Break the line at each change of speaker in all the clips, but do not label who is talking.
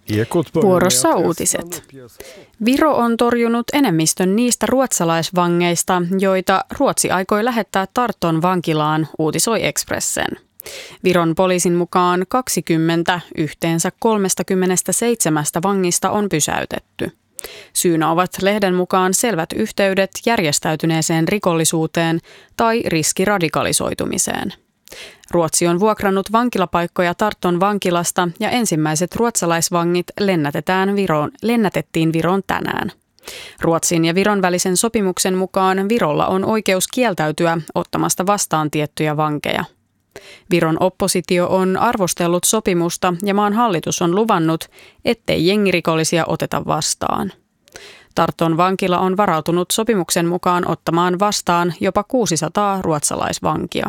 Vuorossa uutiset. Viro on torjunut enemmistön niistä ruotsalaisvangeista, joita Ruotsi aikoi lähettää Tarton vankilaan, uutisoi Expressen. Viron poliisin mukaan 20 yhteensä 37 vangista on pysäytetty. Syynä ovat lehden mukaan selvät yhteydet järjestäytyneeseen rikollisuuteen tai riski radikalisoitumiseen. Ruotsi on vuokrannut vankilapaikkoja Tarton vankilasta ja ensimmäiset ruotsalaisvangit lennätettiin Viroon tänään. Ruotsin ja Viron välisen sopimuksen mukaan Virolla on oikeus kieltäytyä ottamasta vastaan tiettyjä vankeja. Viron oppositio on arvostellut sopimusta ja maan hallitus on luvannut, ettei jengirikollisia oteta vastaan. Tarton vankila on varautunut sopimuksen mukaan ottamaan vastaan jopa 600 ruotsalaisvankia.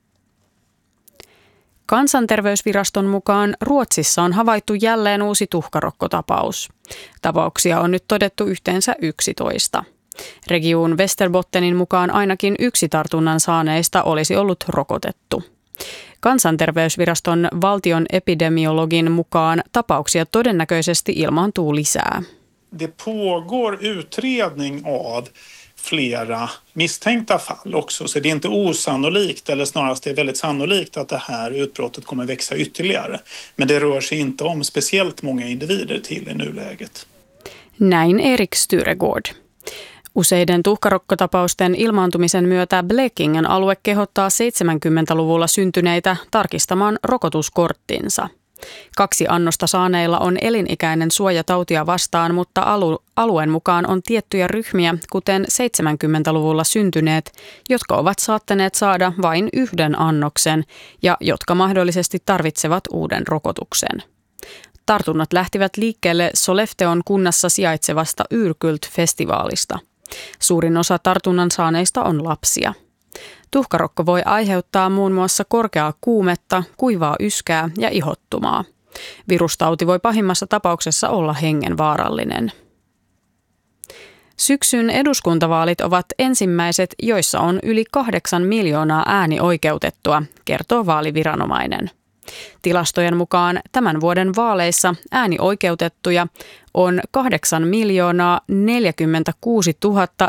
Kansanterveysviraston mukaan Ruotsissa on havaittu jälleen uusi tuhkarokkotapaus. Tapauksia on nyt todettu yhteensä 11. Region Västerbottenin mukaan ainakin yksi tartunnan saaneista olisi ollut rokotettu. Kansanterveysviraston valtion epidemiologin mukaan tapauksia todennäköisesti ilmaantuu lisää.
Det pågår utredning av flera misstänkta fall också, så det är inte osannolikt eller snarast det är väldigt sannolikt att det här utbrottet kommer växa ytterligare. Men det rör sig inte om speciellt många individer till i nuläget.
Näin Erik Styregård. Useiden tuhkarokkotapausten ilmaantumisen myötä Blekingen alue kehottaa 70-luvulla syntyneitä tarkistamaan rokotuskorttinsa. 2 annosta saaneilla on elinikäinen suoja tautia vastaan, mutta alueen mukaan on tiettyjä ryhmiä, kuten 70-luvulla syntyneet, jotka ovat saattaneet saada vain 1 annoksen ja jotka mahdollisesti tarvitsevat uuden rokotuksen. Tartunnat lähtivät liikkeelle Sollefteån kunnassa sijaitsevasta Yrkult-festivaalista. Suurin osa tartunnan saaneista on lapsia. Tuhkarokko voi aiheuttaa muun muassa korkeaa kuumetta, kuivaa yskää ja ihottumaa. Virustauti voi pahimmassa tapauksessa olla hengenvaarallinen. Syksyn eduskuntavaalit ovat ensimmäiset, joissa on yli 8 miljoonaa äänioikeutettua, kertoo vaaliviranomainen. Tilastojen mukaan tämän vuoden vaaleissa äänioikeutettuja on 8 046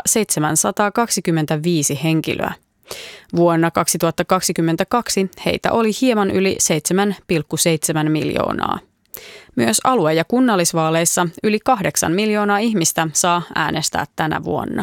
725 henkilöä. Vuonna 2022 heitä oli hieman yli 7,7 miljoonaa. Myös alue- ja kunnallisvaaleissa yli 8 miljoonaa ihmistä saa äänestää tänä vuonna.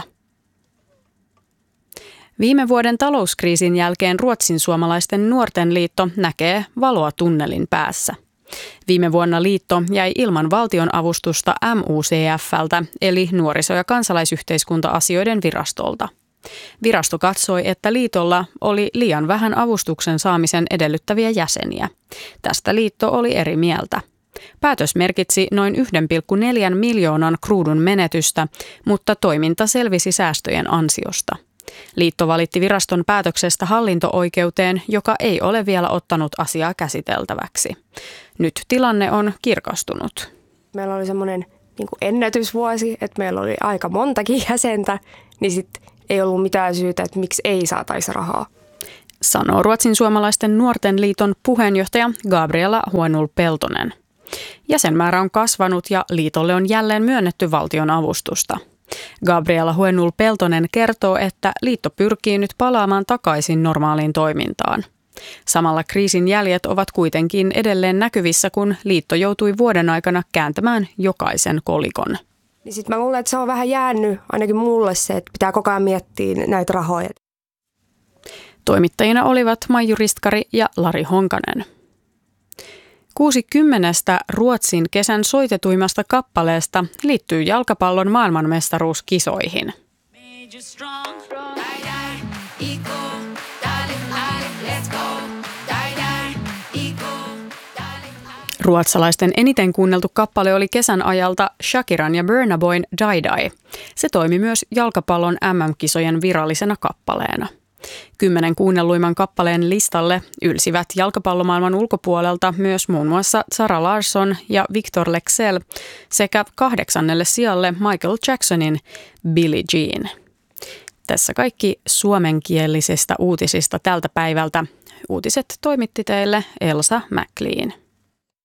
Viime vuoden talouskriisin jälkeen Ruotsin suomalaisten nuorten liitto näkee valoa tunnelin päässä. Viime vuonna liitto jäi ilman valtion avustusta MUCF:ltä eli nuoriso- ja kansalaisyhteiskunta-asioiden virastolta. Virasto katsoi, että liitolla oli liian vähän avustuksen saamisen edellyttäviä jäseniä. Tästä liitto oli eri mieltä. Päätös merkitsi noin 1,4 miljoonan kruunun menetystä, mutta toiminta selvisi säästöjen ansiosta. Liitto valitti viraston päätöksestä hallinto-oikeuteen, joka ei ole vielä ottanut asiaa käsiteltäväksi. Nyt tilanne on kirkastunut.
Meillä oli semmoinen ennätysvuosi, että meillä oli aika montakin jäsentä, niin sitten ei ollut mitään syytä, että miksi ei saataisi rahaa.
Sanoo Ruotsin suomalaisten nuorten liiton puheenjohtaja Gabriela Huonul-Peltonen. Jäsenmäärä on kasvanut ja liitolle on jälleen myönnetty valtion avustusta. Gabriela Huonul-Peltonen kertoo, että liitto pyrkii nyt palaamaan takaisin normaaliin toimintaan. Samalla kriisin jäljet ovat kuitenkin edelleen näkyvissä, kun liitto joutui vuoden aikana kääntämään jokaisen kolikon.
Niin sitten mä luulen, että se on vähän jäänyt ainakin mulle se, että pitää koko ajan miettiä näitä rahoja.
Toimittajina olivat Maiju Ristkari ja Lari Honkanen. 60 Ruotsin kesän soitetuimmasta kappaleesta liittyy jalkapallon maailmanmestaruuskisoihin. Ruotsalaisten eniten kuunneltu kappale oli kesän ajalta Shakiran ja Burna Boyn Die Die. Se toimi myös jalkapallon MM-kisojen virallisena kappaleena. 10 kuunnelluimman kappaleen listalle ylsivät jalkapallomaailman ulkopuolelta myös muun muassa Zara Larsson ja Victor Leksell sekä 8. sijalle Michael Jacksonin Billie Jean. Tässä kaikki suomenkielisistä uutisista tältä päivältä. Uutiset toimitti teille Elsa McLean.